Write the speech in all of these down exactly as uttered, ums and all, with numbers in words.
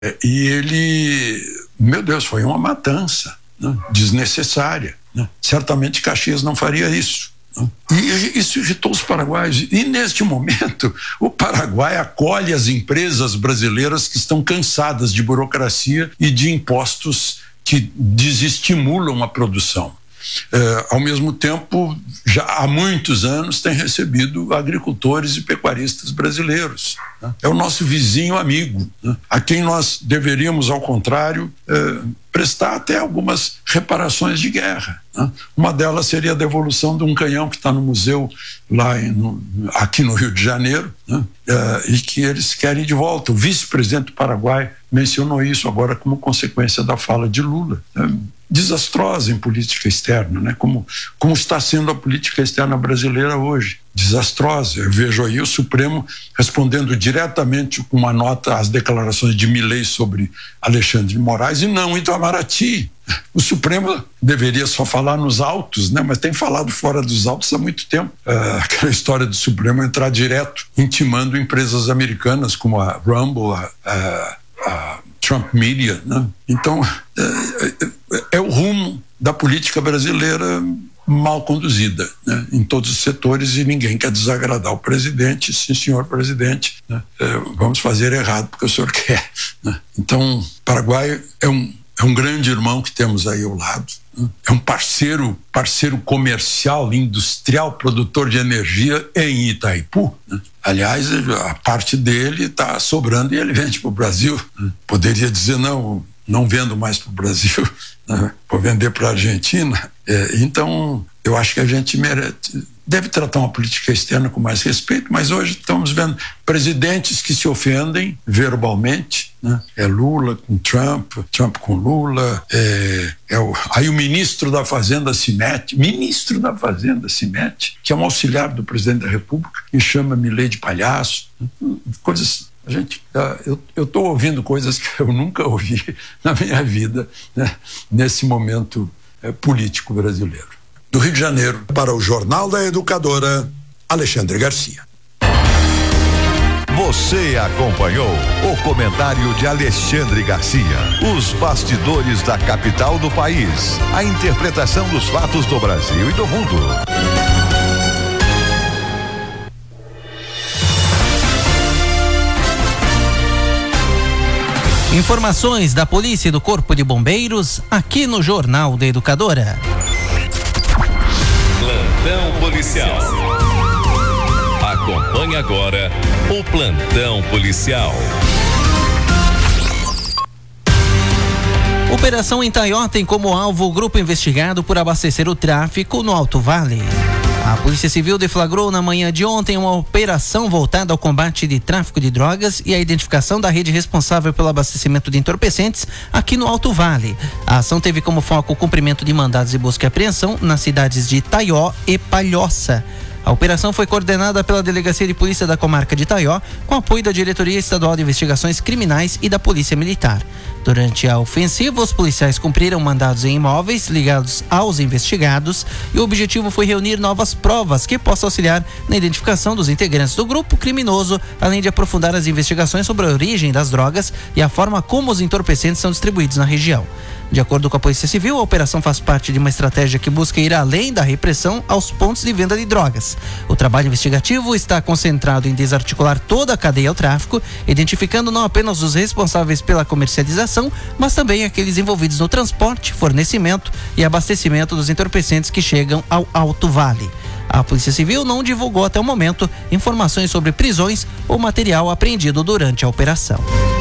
E ele, meu Deus, foi uma matança, né, desnecessária, né? Certamente Caxias não faria isso, né? E isso irritou os paraguaios. E neste momento, o Paraguai acolhe as empresas brasileiras que estão cansadas de burocracia e de impostos que desestimulam a produção. É, ao mesmo tempo, já há muitos anos tem recebido agricultores e pecuaristas brasileiros, né? É o nosso vizinho amigo, né? A quem nós deveríamos, ao contrário, é, prestar até algumas reparações de guerra, né? Uma delas seria a devolução de um canhão que está no museu lá em, no, aqui no Rio de Janeiro, né? É, e que eles querem de volta. O vice-presidente do Paraguai mencionou isso agora como consequência da fala de Lula, né? Desastrosa em política externa, né? Como, como está sendo a política externa brasileira hoje, desastrosa. Eu vejo aí o Supremo respondendo diretamente com uma nota às declarações de Milei sobre Alexandre de Moraes e não Itamaraty. O Supremo deveria só falar nos autos, né? Mas tem falado fora dos autos há muito tempo. É, aquela história do Supremo entrar direto, intimando empresas americanas como a Rumble, a, a, a Trump Media, né? Então, é, é, é o rumo da política brasileira mal conduzida, né? Em todos os setores, e ninguém quer desagradar o presidente. Sim, senhor presidente, né? É, vamos fazer errado porque o senhor quer, né? Então, o Paraguai é um, é um grande irmão que temos aí ao lado, né? É um parceiro, parceiro comercial, industrial, produtor de energia em Itaipu, né? Aliás, a parte dele está sobrando e ele vende para o Brasil, né? Poderia dizer, não, não vendo mais para o Brasil, né? Vou vender para a Argentina. É, então, eu acho que a gente merece, deve tratar uma política externa com mais respeito, mas hoje estamos vendo presidentes que se ofendem verbalmente, né? É Lula com Trump, Trump com Lula, é, é o, aí o ministro da Fazenda se mete, ministro da Fazenda se mete, que é um auxiliar do presidente da República, e chama Milei de palhaço, coisas. A gente, eu estou ouvindo coisas que eu nunca ouvi na minha vida, né? Nesse momento é, político brasileiro. Do Rio de Janeiro, para o Jornal da Educadora, Alexandre Garcia. Você acompanhou o comentário de Alexandre Garcia. Os bastidores da capital do país. A interpretação dos fatos do Brasil e do mundo. Informações da Polícia e do Corpo de Bombeiros aqui no Jornal da Educadora. Plantão policial. Acompanhe agora o Plantão policial. Operação em Taió tem como alvo o grupo investigado por abastecer o tráfico no Alto Vale. A Polícia Civil deflagrou na manhã de ontem uma operação voltada ao combate de tráfico de drogas e a identificação da rede responsável pelo abastecimento de entorpecentes aqui no Alto Vale. A ação teve como foco o cumprimento de mandados de busca e apreensão nas cidades de Taió e Palhoça. A operação foi coordenada pela Delegacia de Polícia da Comarca de Taió, com apoio da Diretoria Estadual de Investigações Criminais e da Polícia Militar. Durante a ofensiva, os policiais cumpriram mandados em imóveis ligados aos investigados e o objetivo foi reunir novas provas que possam auxiliar na identificação dos integrantes do grupo criminoso, além de aprofundar as investigações sobre a origem das drogas e a forma como os entorpecentes são distribuídos na região. De acordo com a Polícia Civil, a operação faz parte de uma estratégia que busca ir além da repressão aos pontos de venda de drogas. O trabalho investigativo está concentrado em desarticular toda a cadeia ao tráfico, identificando não apenas os responsáveis pela comercialização, mas também aqueles envolvidos no transporte, fornecimento e abastecimento dos entorpecentes que chegam ao Alto Vale. A Polícia Civil não divulgou até o momento informações sobre prisões ou material apreendido durante a operação.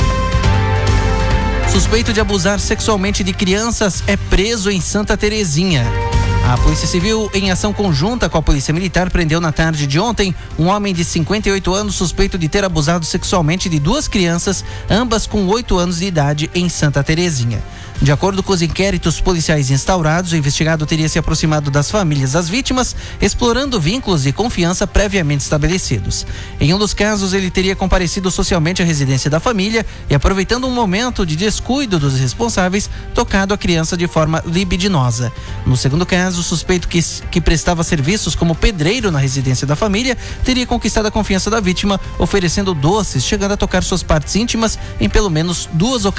Suspeito de abusar sexualmente de crianças é preso em Santa Terezinha. A Polícia Civil, em ação conjunta com a Polícia Militar, prendeu na tarde de ontem um homem de cinquenta e oito anos suspeito de ter abusado sexualmente de duas crianças, ambas com oito anos de idade, em Santa Terezinha. De acordo com os inquéritos policiais instaurados, o investigado teria se aproximado das famílias das vítimas, explorando vínculos de confiança previamente estabelecidos. Em um dos casos, ele teria comparecido socialmente à residência da família e, aproveitando um momento de descuido dos responsáveis, tocado a criança de forma libidinosa. No segundo caso, o suspeito que, que prestava serviços como pedreiro na residência da família teria conquistado a confiança da vítima, oferecendo doces, chegando a tocar suas partes íntimas em pelo menos duas ocasiões.